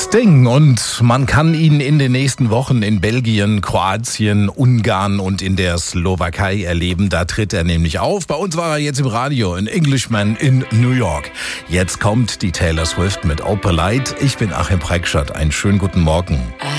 Sting, und man kann ihn in den nächsten Wochen in Belgien, Kroatien, Ungarn und in der Slowakei erleben. Da tritt er nämlich auf. Bei uns war er jetzt im Radio, in Englishman in New York. Jetzt kommt die Taylor Swift mit Opalite. Ich bin Achim Preikschat. Einen schönen guten Morgen.